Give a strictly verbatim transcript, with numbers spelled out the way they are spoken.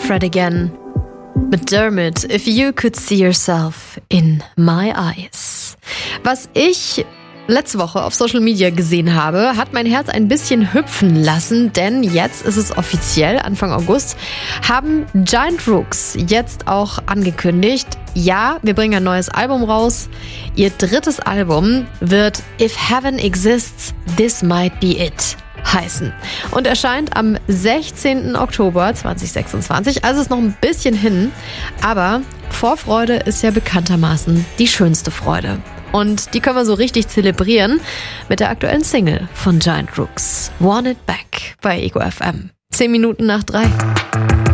Fred again. Mit Dermot, If You Could See Yourself in My Eyes. Was ich letzte Woche auf Social Media gesehen habe, hat mein Herz ein bisschen hüpfen lassen, denn jetzt ist es offiziell, Anfang August, haben Giant Rooks jetzt auch angekündigt, ja, wir bringen ein neues Album raus. Ihr drittes Album wird If Heaven Exists, This Might Be It heißen und erscheint am sechzehnten Oktober zweitausendsechsundzwanzig, also ist noch ein bisschen hin, aber Vorfreude ist ja bekanntermaßen die schönste Freude. Und die können wir so richtig zelebrieren mit der aktuellen Single von Giant Rooks, Want It Back bei Ego F M. Zehn Minuten nach drei.